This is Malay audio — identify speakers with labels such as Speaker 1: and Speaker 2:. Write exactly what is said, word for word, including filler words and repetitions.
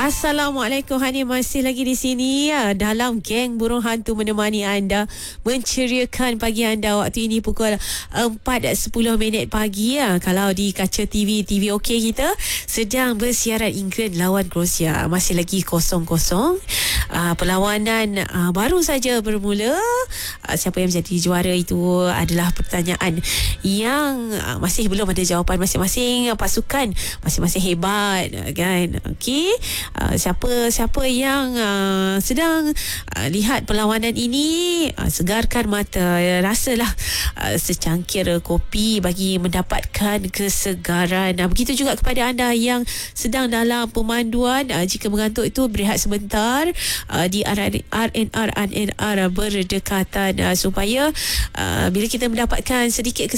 Speaker 1: Assalamualaikum, Hani masih lagi di sini ya, dalam geng burung hantu menemani anda, menceriakan pagi anda. Waktu ini pukul empat sepuluh minit pagi ya. Kalau di kaca T V, T V OK kita sedang bersiaran England lawan Croatia. Masih lagi kosong-kosong. Uh, perlawanan uh, baru saja bermula. Uh, siapa yang menjadi juara itu adalah pertanyaan yang uh, masih belum ada jawapan. Masing-masing pasukan masing-masing hebat kan. Okey. Uh, siapa siapa yang uh, sedang uh, lihat perlawanan ini, uh, segarkan mata, rasalah uh, secangkir kopi bagi mendapatkan kesegaran. Uh, begitu juga kepada anda yang sedang dalam pemanduan, uh, jika mengantuk itu berehat sebentar uh, di R N R R N R berdekatan, uh, supaya uh, bila kita mendapatkan sedikit